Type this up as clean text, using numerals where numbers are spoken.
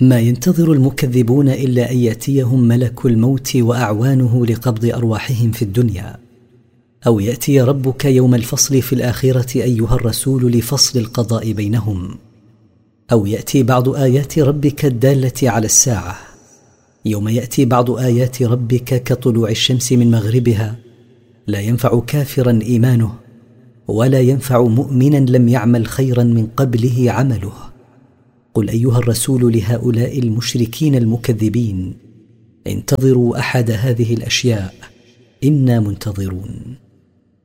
ما ينتظر المكذبون إلا أن يأتيهم ملك الموت وأعوانه لقبض أرواحهم في الدنيا، أو يأتي ربك يوم الفصل في الآخرة أيها الرسول لفصل القضاء بينهم، أو يأتي بعض آيات ربك الدالة على الساعة. يوم يأتي بعض آيات ربك كطلوع الشمس من مغربها لا ينفع كافرا إيمانه، ولا ينفع مؤمنا لم يعمل خيرا من قبله عمله. قل أيها الرسول لهؤلاء المشركين المكذبين: انتظروا أحد هذه الأشياء، إنا منتظرون.